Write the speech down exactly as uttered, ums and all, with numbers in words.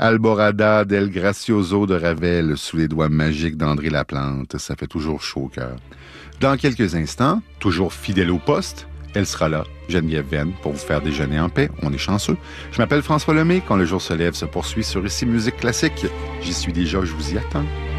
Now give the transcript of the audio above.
Alborada del Gracioso de Ravel sous les doigts magiques d'André Laplante. Ça fait toujours chaud au cœur. Dans quelques instants, toujours fidèle au poste, elle sera là, Geneviève Venn, pour vous faire déjeuner en paix. On est chanceux. Je m'appelle François Lemay. Quand le jour se lève, se poursuit sur Ici Musique Classique. J'y suis déjà, je vous y attends.